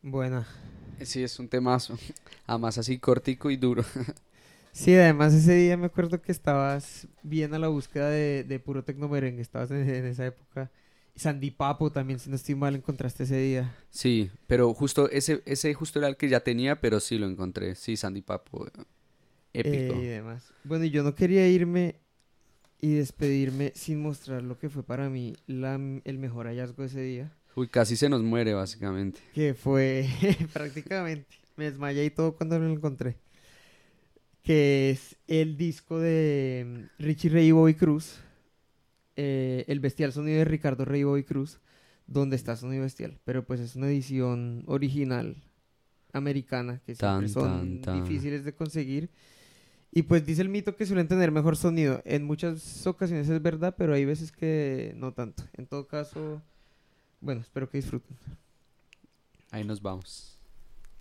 Buena. Sí, es un temazo. Además así cortico y duro. Sí, además ese día me acuerdo que estabas bien a la búsqueda de puro tecnomerengue, estabas en esa época. Y Sandy Papo también, si no estoy mal, encontraste ese día. Sí, pero justo ese justo era el que ya tenía, pero sí lo encontré. Sí, Sandy Papo, Y épico. demás. Bueno, y yo no quería irme y despedirme sin mostrar lo que fue para mí el mejor hallazgo de ese día, Uy, casi se nos muere básicamente. que fue prácticamente, me desmayé y todo cuando lo encontré, que es el disco de Richie Ray y Bobby Cruz, El Bestial Sonido de Ricardo Rey y Bobby Cruz, donde está Sonido Bestial, pero pues es una edición original americana que siempre Tan, tan, son tan. difíciles de conseguir. Y pues dice el mito que suelen tener mejor sonido. En muchas ocasiones es verdad, pero hay veces que no tanto. En todo caso, bueno, espero que disfruten. Ahí nos vamos.